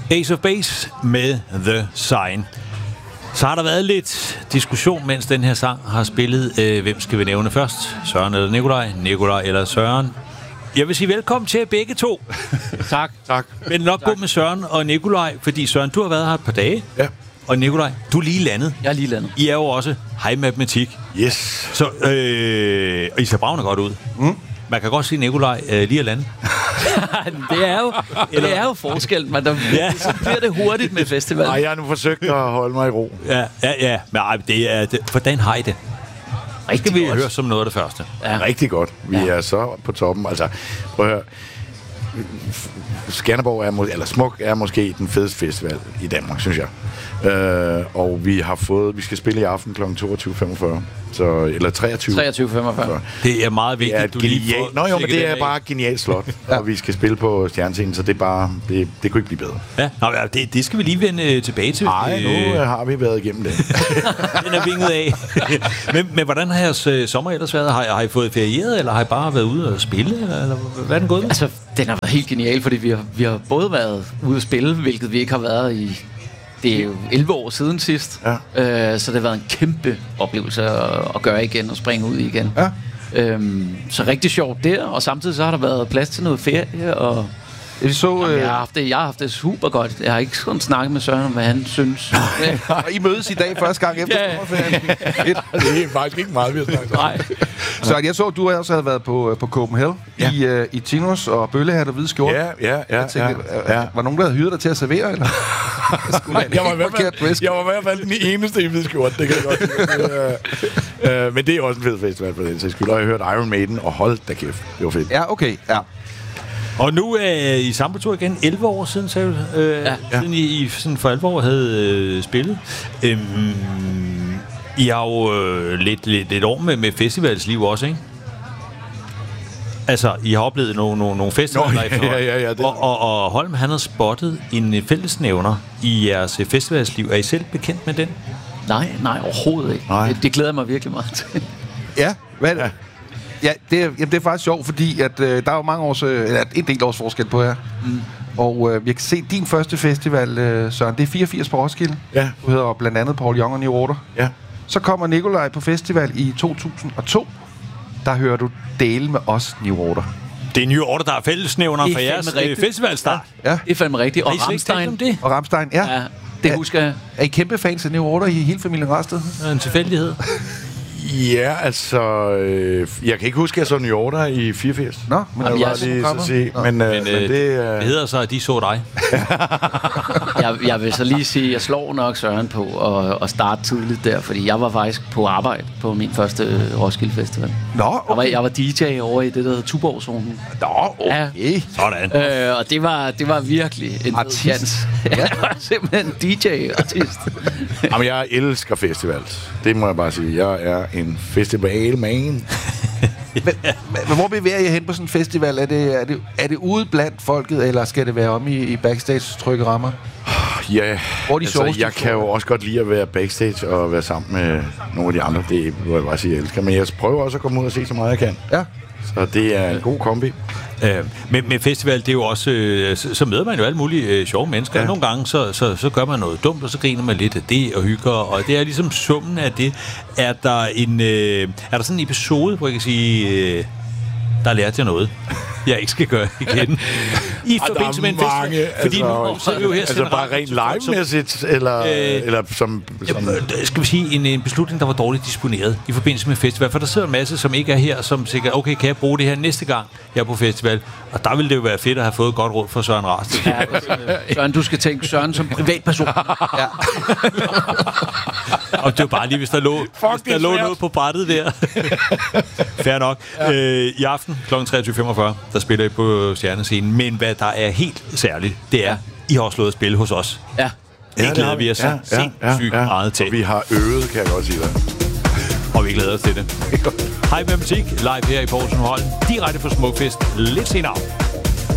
Ace of Base med The Sign. Så har der været lidt diskussion, mens den her sang har spillet. Hvem skal vi nævne først? Søren eller Nikolaj? Nikolaj eller Søren? Jeg vil sige velkommen til begge to. Tak. Men nok gå med Søren og Nikolaj, fordi Søren, du har været her et par dage. Ja. Og Nikolaj, du er lige landet. Jeg er lige landet. I er jo også high matematik. Yes. Så, og I ser bravende godt ud. Man kan godt sige, Nikolaj lige er landet. det er jo forskellen, men så bliver det hurtigt med festival. Nej, jeg har nu forsøgt at holde mig i ro. Ja. Men hvordan har I det? Rigtig det vil godt. jeg høre som noget af det første. Ja. Rigtig godt. Vi er så på toppen. Altså, prøv at høre. Skanderborg eller Smuk er måske den fedeste festival i Danmark, synes jeg. Og vi skal spille i aften kl. 22.45. Eller 23.45. Det er meget vigtigt, at du lige får... Nå jo, men det er bare et genialt slot. Og vi skal spille på Stjernescenen, så det er bare... Det kunne ikke blive bedre. Ja, det skal vi lige vende tilbage til. Nej, nu har vi været igennem det. Den er vinget af. men hvordan har jeres sommer ellers været? Har I fået ferieret, eller har I bare været ude og spille? Eller hvad er den gået med? Altså, den har været helt genial, fordi vi har både været ude at spille, hvilket vi ikke har været i... Det er jo 11 år siden sidst, så det har været en kæmpe oplevelse at gøre igen og springe ud igen. Ja. Så rigtig sjovt der, og samtidig så har der været plads til noget ferie, og jeg har haft det super godt. Jeg har ikke sådan snakket med Søren om, hvad han synes. Og I mødes i dag første gang efter sommerferien. Det er faktisk ikke meget, vi har snakket om. Nej. Så jeg så, at du også havde været på Copenhagen i chinos og bøllehat og hvide skjorte. Ja. Var nogen, der havde hyret dig til at servere, eller? Jeg var i hvert fald den eneste i hvide skjorte, det kan jeg godt sige. Men det er også en fed festival for den sags skyld. Og jeg hørte Iron Maiden, og hold da kæft, det var fedt. Ja, okay, ja. Og nu er I samme på tur igen. 11 år siden, sagde du, siden I sådan for alvor havde spillet. I har jo lidt år med festivalsliv også, ikke? Altså, I har oplevet nogle festivaler Ja, og Holm, han har spottet en fællesnævner i jeres festivalsliv. Er I selv bekendt med den? Nej, overhovedet ikke. Nej. Det glæder jeg mig virkelig meget til. Ja, hvad er det? Ja, det er faktisk sjovt, fordi at, der er jo mange års, eller en del års forskel på her. Og vi kan se din første festival, Søren, det er 84 på Roskilde. Ja. Du hedder blandt andet Paul Young og New Order. Ja. Så kommer Nikolaj på festival i 2002. Der hører du Dele med os, New Order. Det er New Order, der er fællesnævner for jeres festivalstart. Ja. Det er fandme rigtigt. Og Rammstein. Og Rammstein, ja. Det husker jeg. Er I kæmpe fans af New Order i hele familien Rasted? En tilfældighed. Ja, altså... jeg kan ikke huske, at jeg så New Order i 84. Nå, men jeg var lige så sige. Men det hedder så, at de så dig. Jeg vil så lige sige, at jeg slår nok Søren på at starte tidligt der, fordi jeg var faktisk på arbejde på min første Roskilde Festival. Nå, okay. Jeg var DJ over i det, der hedder Tuborg-zonen. Nå, okay. Ja. Sådan. Og det var virkelig en chance. Jeg var simpelthen DJ-artist. Jamen, jeg elsker festivals. Det må jeg bare sige. Jeg er en festivalman. Men hvor bevæger jeg hen på sådan en festival? Er det ude blandt folket, eller skal det være om i backstage-trygge rammer? Ja, hvor de jeg kan jo også godt lide at være backstage og være sammen med nogle af de andre. Det må jeg bare sige, jeg elsker. Men jeg prøver også at komme ud og se så meget jeg kan. Ja. Så det er en god kombi. Med festival, det er jo også... så møder man jo alle mulige sjove mennesker. Ja. Nogle gange, så gør man noget dumt, og så griner man lidt af det og hygger. Og det er ligesom summen af det. Er der sådan en episode, hvor jeg kan sige... der lærte jeg noget, jeg ikke skal gøre igen. I forbindelse med en festival. Fordi nu sidder vi jo her... Altså bare rent live-mæssigt, eller som... Skal vi sige, en beslutning, der var dårligt disponeret i forbindelse med festival. For der sidder en masse, som ikke er her, som sikkert, okay, kan jeg bruge det her næste gang, jeg er på festival? Og der ville det jo være fedt at have fået et godt råd fra Søren Rast. Ja, Søren, du skal tænke Søren som privatperson. Ja. Og det var bare lige, hvis der lå noget på brættet der. Fair nok. Ja. I aften kl. 23.45, der spiller I på Stjernescenen. Men hvad der er helt særligt, det er, I har også slået at spille hos os. Ja. Det glæder vi os sindssygt meget til. Og vi har øvet, kan jeg godt sige dig. Og vi glæder os til det. Hej Matematik, live her i Poulsen Holm, direkte fra Smukfest, lidt senere.